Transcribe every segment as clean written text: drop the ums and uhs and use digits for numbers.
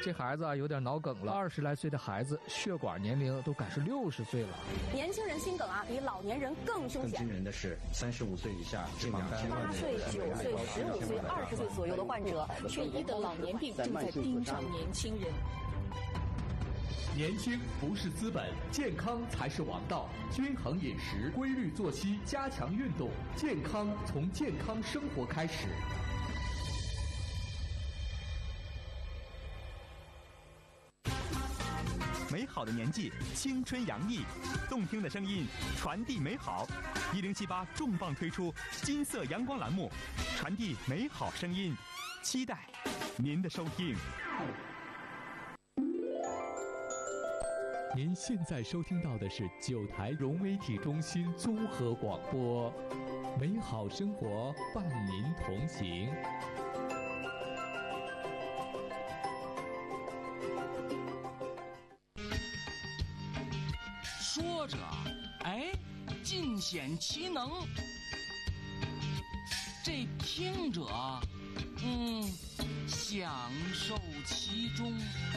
这孩子啊有点脑梗了，20来岁的孩子血管年龄都赶是60岁了。 年轻人心梗啊，比老年人更凶险。 更惊人的是，35岁以下近2000万 8岁、9岁、15岁、20岁左右的患者，却也得老年病，正在盯上年轻人。 年轻不是资本，健康才是王道。均衡饮食、规律作息、加强运动，健康从健康生活开始。 美好的年纪，青春洋溢，动听的声音传递美好。1078重磅推出金色阳光栏目，传递美好声音，期待您的收听。 您现在收听到的是9台融媒体中心综合广播，美好生活伴您同行。 说着，哎，尽显其能；这听者，享受其中。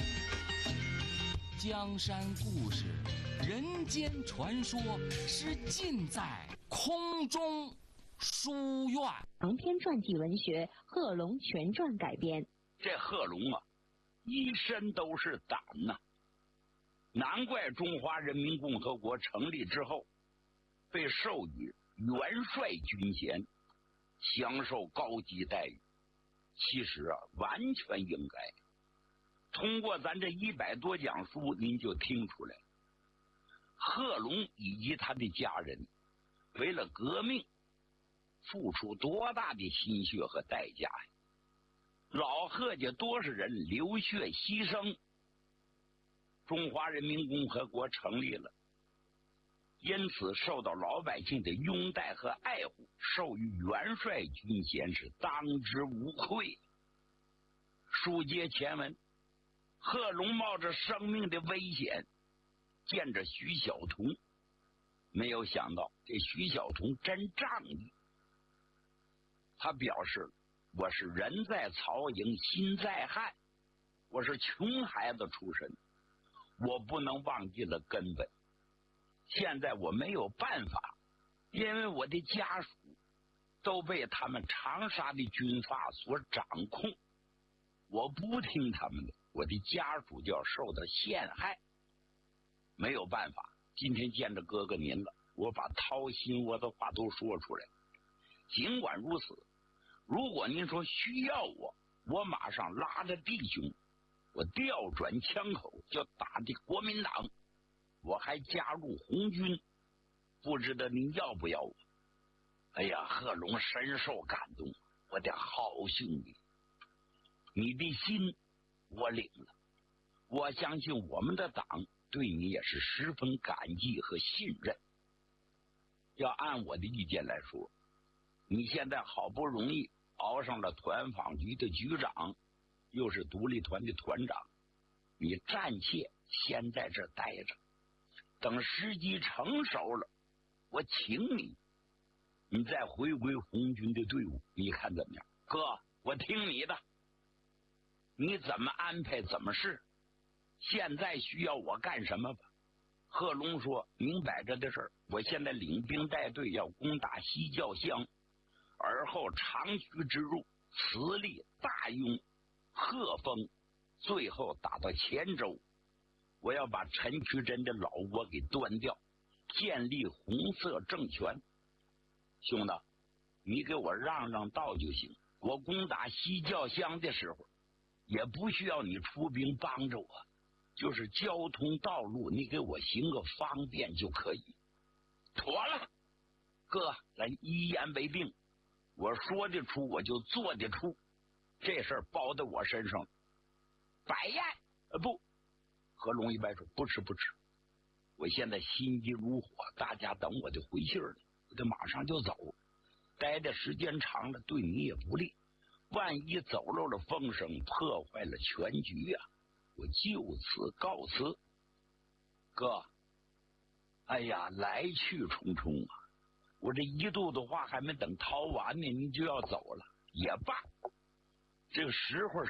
江山故事，人间传说，是尽在空中书院。 长篇传记文学《贺龙全传》改编。 这贺龙啊，一身都是胆呐，难怪中华人民共和国成立之后，被授予元帅军衔，享受高级待遇。其实啊，完全应该。通过咱这100多讲书，您就听出来了，贺龙以及他的家人为了革命付出多大的心血和代价呀！老贺家多少人流血牺牲，中华人民共和国成立了，因此受到老百姓的拥戴和爱护，授予元帅军衔是当之无愧。书接前文，贺龙冒着生命的危险见着徐小彤，没有想到这徐小彤真仗义。他表示，我是人在曹营心在汉，我是穷孩子出身，我不能忘记了根本。现在我没有办法，因为我的家属都被他们长沙的军阀所掌控，我不听他们的，我的家属就要受到陷害。没有办法，今天见着哥哥您了，我把掏心窝的话都说出来。尽管如此，如果您说需要我马上拉着弟兄，我调转枪口就打的国民党，我还加入红军，不知道您要不要我？哎呀，贺龙深受感动，我的好兄弟，你的心我领了，我相信我们的党对你也是十分感激和信任。要按我的意见来说，你现在好不容易熬上了团防局的局长，又是独立团的团长，你暂且先在这待着，等时机成熟了，我请你再回归红军的队伍，你看怎么样？哥，我听你的，你怎么安排怎么是，现在需要我干什么吧？贺龙说，明摆着的事儿，我现在领兵带队要攻打西教乡，而后长驱直入，磁力大用贺峰，最后打到黔州，我要把陈渠珍的老窝给端掉，建立红色政权。兄弟，你给我让让道就行，我攻打西教乡的时候也不需要你出兵帮着我，就是交通道路你给我行个方便就可以。妥了，哥，咱一言为定，我说得出我就做得出，这事儿包在我身上。摆宴不，何龙一摆手，不吃，我现在心急如火，大家等我的回信呢，我得马上就走，待的时间长了对你也不利，万一走漏了风声，破坏了全局啊，我就此告辞。哥，哎呀，来去匆匆啊，我这一肚子话还没等掏完呢，你就要走了，也罢，这个时候